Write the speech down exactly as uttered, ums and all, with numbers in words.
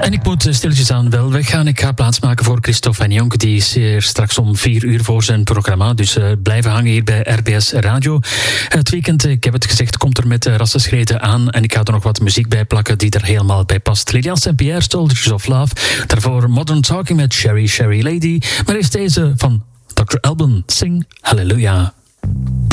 En ik moet stilletjes aan wel weggaan. Ik ga plaatsmaken voor Christophe en Jonke. Die is hier straks om vier uur voor zijn programma. Dus uh, blijven hangen hier bij R B S Radio. Het weekend, ik heb het gezegd, komt er met uh, rassenschreden aan. En ik ga er nog wat muziek bij plakken die er helemaal bij past. Lilian Saint-Pierre, Soldiers of Love. Daarvoor Modern Talking met Sherry, Sherry Lady. Maar eerst deze van dokter Alban, Sing Hallelujah.